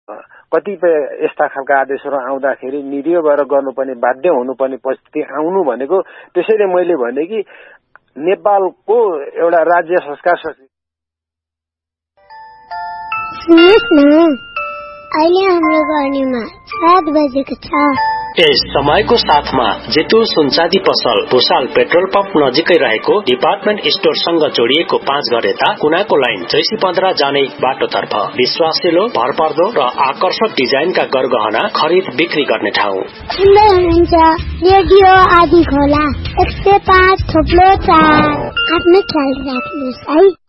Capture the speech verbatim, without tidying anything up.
कतिपय यस्ता खालका आदेशहरू आउँदाखेरि निरीह भएर गर्नुपर्ने बाध्य हुनुपर्ने परिस्थिति आउनु भनेको त्यसैले मैले भने कि नेपालको एउटा राज्य संस्कार अहिले हाम्रो गर्नेमा सात बजेको छ। यस समयको साथमा जेतु सुनचाँदी पसल भुसाल पेट्रोल पम्प नजिकै रहेको डिपार्टमेन्ट स्टोरसँग जोडिएको पाँच घर यता कुनाको लाइन जैसी पन्ध्र जाने बाटोतर्फ विश्वासिलो भरपर्दो र आकर्षक डिजाइनका गरगहना खरिद बिक्री गर्ने ठाउँ। सुन्दै हुनुहुन्छ रेडियो आदि खोला एक सय पाँच थोप्लो चार। आफ्नो ख्याल राख्नुहोस् है।